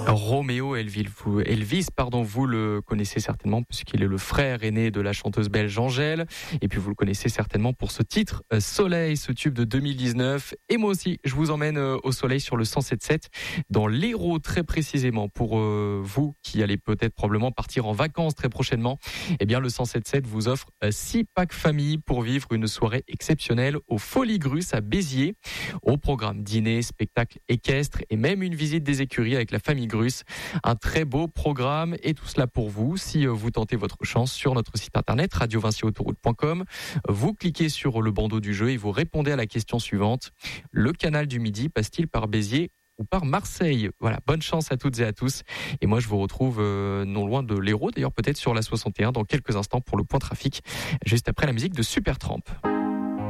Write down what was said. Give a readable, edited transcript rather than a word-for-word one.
Roméo Elvis, vous le connaissez certainement puisqu'il est le frère aîné de la chanteuse belge Angèle. Et puis vous le connaissez certainement pour ce titre Soleil, ce tube de 2019. Et moi aussi, je vous emmène au soleil sur le 107.7 dans l'Hérault très précisément. Pour vous qui allez peut-être probablement partir en vacances très prochainement, eh bien le 107.7 vous offre 6 packs famille pour vivre une soirée exceptionnelle au Folies Grus à Béziers. Au programme dîner, spectacle équestre et même une visite des écuries avec la famille Grus. Un très beau programme et tout cela pour vous si vous tentez votre chance sur notre site internet radiovinciautoroute.com. Vous cliquez sur le bandeau du jeu et vous répondez à la question suivante. Le canal du Midi passe-t-il par Béziers ou par Marseille? Voilà, bonne chance à toutes et à tous. Et moi, je vous retrouve non loin de l'Hérault, d'ailleurs peut-être sur la 61 dans quelques instants pour le point trafic, juste après la musique de Supertramp.